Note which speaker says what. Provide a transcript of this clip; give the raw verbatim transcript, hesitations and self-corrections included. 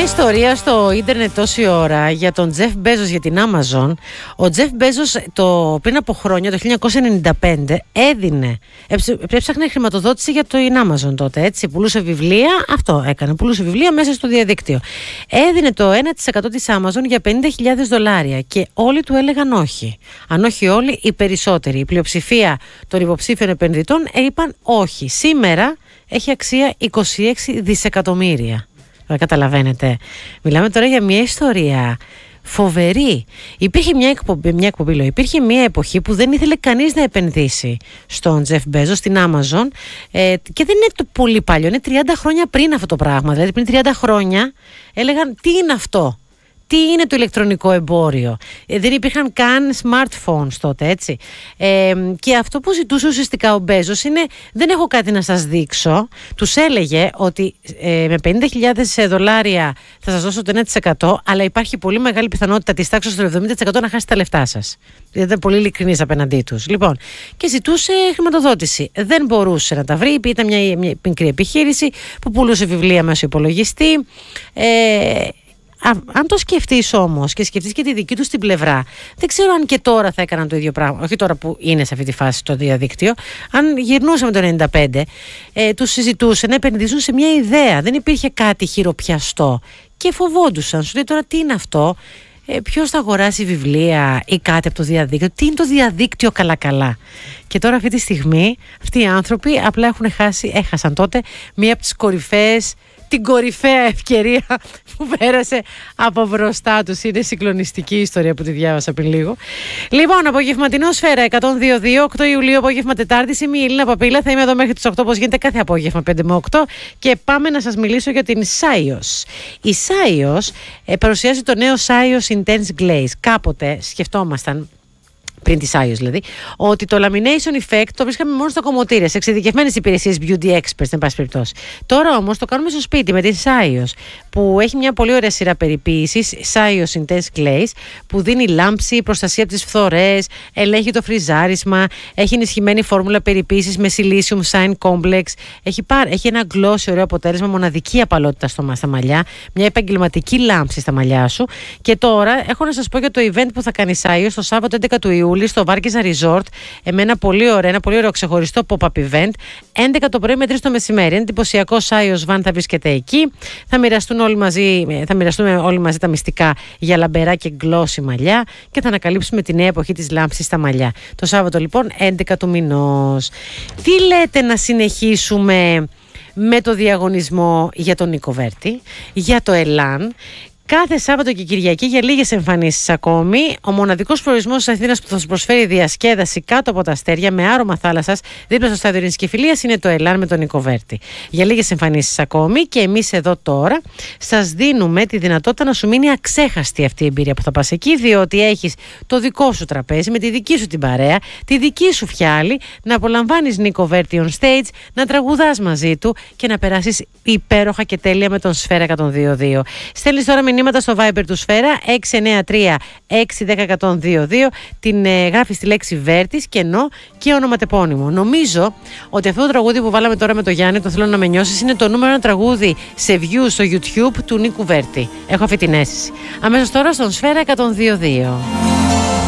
Speaker 1: ιστορία στο ίντερνετ τόση ώρα για τον Τζεφ Μπέζος, για την Amazon. Ο Τζεφ Μπέζος το, πριν από χρόνια, το χίλια εννιακόσια ενενήντα πέντε, έδινε, έψαχνε χρηματοδότηση για το Amazon τότε, έτσι, πουλούσε βιβλία, αυτό έκανε, πουλούσε βιβλία μέσα στο διαδίκτυο. Έδινε το ένα τοις εκατό της Amazon για πενήντα χιλιάδες δολάρια και όλοι του έλεγαν όχι. Αν όχι όλοι, οι περισσότεροι. Η πλειοψηφία των υποψήφιων επενδυτών είπαν όχι. Σήμερα έχει αξία είκοσι έξι δισεκατομμύρια. Καταλαβαίνετε. Μιλάμε τώρα για μια ιστορία φοβερή. Υπήρχε μια εκπομπή, μια εκπομπή λέω, υπήρχε μια εποχή που δεν ήθελε κανείς να επενδύσει στον Τζεφ Μπέζο, στην Amazon, ε, και δεν είναι το πολύ παλιό, είναι τριάντα χρόνια πριν αυτό το πράγμα. Δηλαδή πριν τριάντα χρόνια έλεγαν τι είναι αυτό. Τι είναι το ηλεκτρονικό εμπόριο. Ε, δεν υπήρχαν καν smartphones τότε, έτσι. Ε, και αυτό που ζητούσε ουσιαστικά ο Μπέζος είναι, δεν έχω κάτι να σας δείξω. Τους έλεγε ότι ε, με πενήντα χιλιάδες δολάρια θα σας δώσω το ένα τοις εκατό, αλλά υπάρχει πολύ μεγάλη πιθανότητα της τάξης του εβδομήντα τοις εκατό να χάσετε τα λεφτά σας. Ήταν πολύ ειλικρινής απέναντί τους. Λοιπόν, και ζητούσε χρηματοδότηση. Δεν μπορούσε να τα βρει. Ήταν μια, μια μικρή επιχείρηση που πουλούσε βιβλία μέσω υπολογιστή. Ε, Α, αν το σκεφτείς όμως και σκεφτείς και τη δική του την πλευρά, δεν ξέρω αν και τώρα θα έκαναν το ίδιο πράγμα. Όχι τώρα που είναι σε αυτή τη φάση το διαδίκτυο. Αν γυρνούσαμε το ενενήντα πέντε, ε, τους συζητούσε να επενδύσουν σε μια ιδέα. Δεν υπήρχε κάτι χειροπιαστό και φοβόντουσαν. Σου λέει τώρα τι είναι αυτό, ε, ποιος θα αγοράσει βιβλία ή κάτι από το διαδίκτυο, τι είναι το διαδίκτυο καλά-καλά. Και τώρα αυτή τη στιγμή αυτοί οι άνθρωποι απλά έχουν χάσει, έχασαν τότε μία από τις κορυφαίες, την κορυφαία ευκαιρία που πέρασε από μπροστά τους. Είναι συγκλονιστική η ιστορία που τη διάβασα πριν λίγο. Λοιπόν, απογευματινό Σφαίρα εκατόν δύο κόμμα δύο, οκτώ Ιουλίου, απόγευμα Τετάρτης. Είμαι η Ελίνα Παπίλα, θα είμαι εδώ μέχρι τις οκτώ, όπως γίνεται κάθε απόγευμα, πέντε με οκτώ. Και πάμε να σας μιλήσω για την Σάιος. Η Σάιος ε, παρουσιάζει το νέο Σάιος Intense Glaze. Κάποτε σκεφτόμασταν, πριν τη Σάιος δηλαδή, ότι το lamination effect το βρίσκαμε μόνο στα κομμωτήρια, σε εξειδικευμένες υπηρεσίες beauty experts, εν πάση περιπτώσει. Τώρα όμως το κάνουμε στο σπίτι με τη Σάιος, που έχει μια πολύ ωραία σειρά περιποίησης, Σάιος Intense Glaze, που δίνει λάμψη, προστασία από τις φθορές, ελέγχει το φριζάρισμα, έχει ενισχυμένη φόρμουλα περιποίησης με silicium shine complex, έχει, πάρ, έχει ένα glossy ωραίο αποτέλεσμα, μοναδική απαλότητα στο, στα μαλλιά, μια επαγγελματική λάμψη στα μαλλιά σου. Και τώρα έχω να σας πω για το event που θα κάνει η Σάιος το Σάββατο έντεκα του Ιουλίου στο Βάρκιζα Resort, με ένα πολύ ωραίο, ένα πολύ ωραίο ξεχωριστό pop-up event, έντεκα το πρωί με τρεις το μεσημέρι. Ένα εντυπωσιακό Σάιος Van θα βρίσκεται εκεί. Θα μοιραστούν όλοι μαζί, θα μοιραστούμε όλοι μαζί τα μυστικά για λαμπερά και γκλώσι μαλλιά και θα ανακαλύψουμε τη νέα εποχή της λάμψης στα μαλλιά. Το Σάββατο λοιπόν έντεκα του μηνός. Τι λέτε να συνεχίσουμε με το διαγωνισμό για τον Νίκο Βέρτη, για το Ελάν? Κάθε Σάββατο και Κυριακή για λίγες εμφανίσεις ακόμη, ο μοναδικός προορισμός της Αθήνας που θα σας προσφέρει διασκέδαση κάτω από τα αστέρια με άρωμα θάλασσας δίπλα στο στάδιο Ειρήνης και Φιλίας είναι το Ελάν με τον Νίκο Βέρτη. Για λίγες εμφανίσεις ακόμη και εμείς εδώ τώρα σας δίνουμε τη δυνατότητα να σου μείνει αξέχαστη αυτή η εμπειρία που θα πας εκεί, διότι έχεις το δικό σου τραπέζι με τη δική σου την παρέα, τη δική σου φιάλη, να απολαμβάνεις Νίκο Βέρτη on stage, να τραγουδάς μαζί του και να περάσεις υπέροχα και τέλεια με τον Σφαίρα εκατόν δύο κόμμα δύο. Στέλνεις τώρα μηνύματα στο Viber του Σφαίρα έξι εννιά τρία έξι ένα μηδέν ένα μηδέν δύο δύο, την ε, γράφεις τη λέξη Βέρτης, κενό και ονοματεπώνυμο. Νομίζω ότι αυτό το τραγούδι που βάλαμε τώρα με το Γιάννη, το θέλω να με νιώσεις, είναι το νούμερο ένα τραγούδι σε views στο YouTube του Νίκου Βέρτη. Έχω αυτή την αίσθηση. Αμέσως τώρα στον Σφαίρα εκατόν δύο κόμμα δύο.